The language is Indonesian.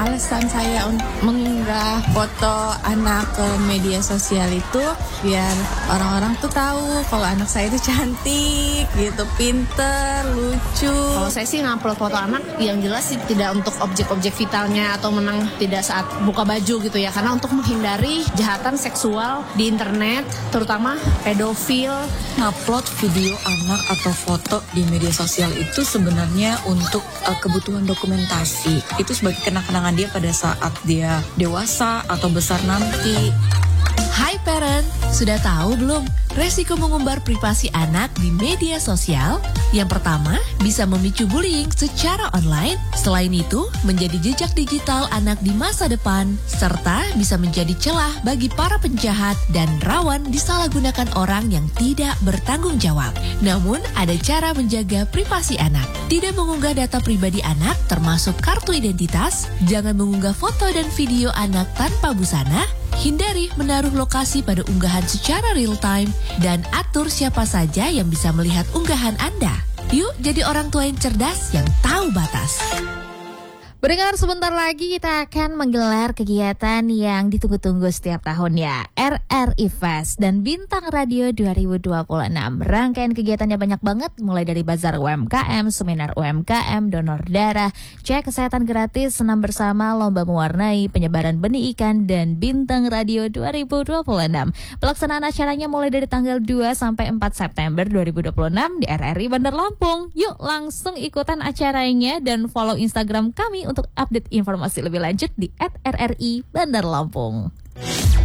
alasan saya mengunggah foto anak ke media sosial itu biar orang-orang tuh tahu kalau anak saya itu cantik gitu, pinter, lucu. Kalau saya sih ngupload foto anak yang jelas sih tidak untuk objek-objek vitalnya atau menang tidak saat buka baju gitu ya, karena untuk menghindari kejahatan seksual di internet, terutama pedofil. Ngupload video anak atau foto di media sosial itu sebenarnya untuk kebutuhan dokumentasi. Itu sebagai kenang-kenangan dia pada saat dia dewasa atau besar nanti. Hai parent, sudah tahu belum resiko mengumbar privasi anak di media sosial? Yang pertama, bisa memicu bullying secara online. Selain itu, menjadi jejak digital anak di masa depan, serta bisa menjadi celah bagi para penjahat dan rawan disalahgunakan orang yang tidak bertanggung jawab. Namun, ada cara menjaga privasi anak. Tidak mengunggah data pribadi anak, termasuk kartu identitas, jangan mengunggah foto dan video anak tanpa busana, hindari menaruh lokasi pada unggahan secara real time, dan atur siapa saja yang bisa melihat unggahan Anda. Yuk jadi orang tua yang cerdas yang tahu batas. Berdengar sebentar lagi kita akan menggelar kegiatan yang ditunggu-tunggu setiap tahunnya, RRI Fest dan Bintang Radio 2026. Rangkaian kegiatannya banyak banget, mulai dari bazar UMKM, seminar UMKM, donor darah, cek kesehatan gratis, senam bersama, lomba mewarnai, penyebaran benih ikan, dan Bintang Radio 2026. Pelaksanaan acaranya mulai dari tanggal 2 sampai 4 September 2026 di RRI Bandar Lampung. Yuk langsung ikutan acaranya dan follow Instagram kami untuk update informasi lebih lanjut di @RRI Bandar Lampung.